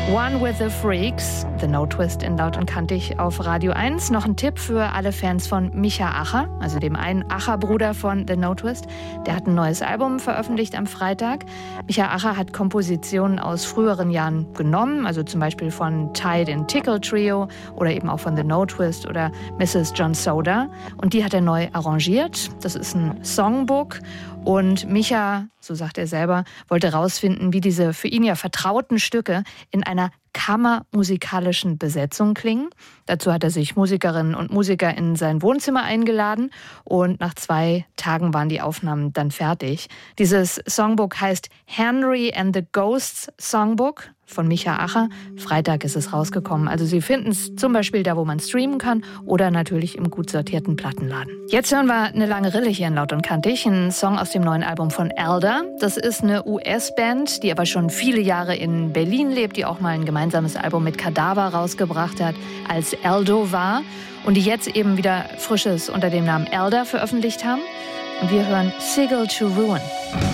One with the Freaks, The No Twist in Laut und Kantig auf Radio 1. Noch ein Tipp für alle Fans von Micha Acher, also dem einen Acher-Bruder von The No Twist. Der hat ein neues Album veröffentlicht am Freitag. Micha Acher hat Kompositionen aus früheren Jahren genommen, also zum Beispiel von Tide and Tickle Trio oder eben auch von The No Twist oder Mrs. John Soda. Und die hat er neu arrangiert. Das ist ein Songbook. Und Micha, so sagt er selber, wollte herausfinden, wie diese für ihn ja vertrauten Stücke in einer kammermusikalischen Besetzung klingen. Dazu hat er sich Musikerinnen und Musiker in sein Wohnzimmer eingeladen und nach 2 Tagen waren die Aufnahmen dann fertig. Dieses Songbook heißt Henry and the Ghosts Songbook von Micha Acher. Freitag ist es rausgekommen. Also Sie finden es zum Beispiel da, wo man streamen kann oder natürlich im gut sortierten Plattenladen. Jetzt hören wir eine lange Rille hier in Laut und Kantig, ein Song aus dem neuen Album von Elder. Das ist eine US-Band, die aber schon viele Jahre in Berlin lebt, die auch mal ein gemeinsames Album mit Kadaver rausgebracht hat, als Eldo war und die jetzt eben wieder Frisches unter dem Namen Elder veröffentlicht haben. Und wir hören Sigil to Ruin.